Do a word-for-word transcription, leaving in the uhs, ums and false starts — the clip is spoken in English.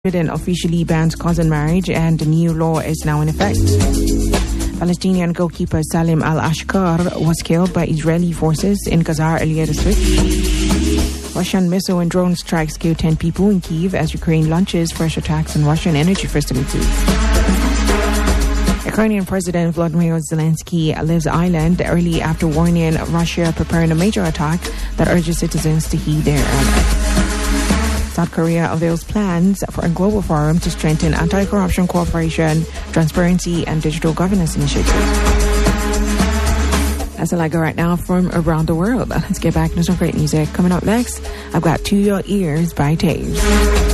Sweden officially bans cousin marriage and the new law is now in effect. Palestinian goalkeeper Salim Al-Ashkar was killed by Israeli forces in Gaza earlier this week. Russian missile and drone strikes killed ten people in Kyiv as Ukraine launches fresh attacks on Russian energy facilities. Ukrainian President Volodymyr Zelensky leaves Ireland early after warning Russia preparing a major attack that urges citizens to heed their alert. South Korea unveils plans for a global forum to strengthen anti-corruption cooperation, transparency, and digital governance initiatives. That's all I got right now from around the world. Let's get back to some great music. Coming up next, I've got To Your Ears by Taves.